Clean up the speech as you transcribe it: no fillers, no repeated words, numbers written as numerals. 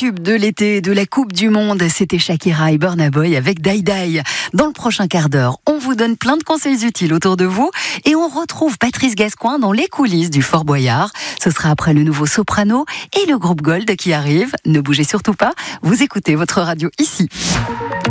tube de l'été de la Coupe du Monde, c'était Shakira et Burna Boy avec Die Die. Dans le prochain quart d'heure, on vous donne plein de conseils utiles autour de vous et on retrouve Patrice Gascoin dans les coulisses du Fort Boyard. Ce sera après le nouveau Soprano et le groupe Gold qui arrive. Ne bougez surtout pas, vous écoutez votre radio ici.